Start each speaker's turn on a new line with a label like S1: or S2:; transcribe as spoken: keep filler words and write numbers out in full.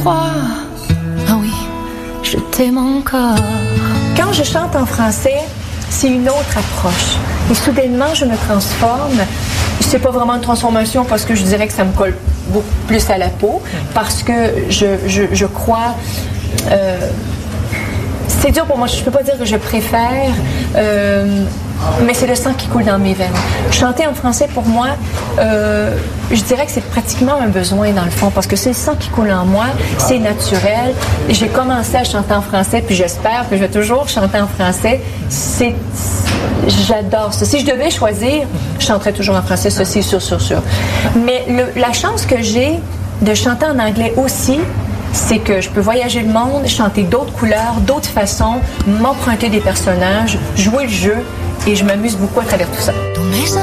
S1: crois. Ah oui, je t'aime encore.
S2: Quand je chante en français, c'est une autre approche. Et soudainement, je me transforme. C'est pas vraiment une transformation parce que je dirais que ça me colle beaucoup plus à la peau. Parce que je, je, je crois... Euh, c'est dur pour moi. Je peux pas dire que je préfère... Euh, mais c'est le sang qui coule dans mes veines. Chanter en français, pour moi, euh, je dirais que c'est pratiquement un besoin dans le fond, parce que c'est le sang qui coule en moi, c'est naturel. J'ai commencé à chanter en français, puis j'espère que je vais toujours chanter en français. C'est, j'adore ça. Si je devais choisir, je chanterais toujours en français, ça c'est sûr, sûr, sûr. Mais le, la chance que j'ai de chanter en anglais aussi, c'est que je peux voyager le monde, chanter d'autres couleurs, d'autres façons, m'emprunter des personnages, jouer le jeu, et je m'amuse beaucoup à travers tout ça.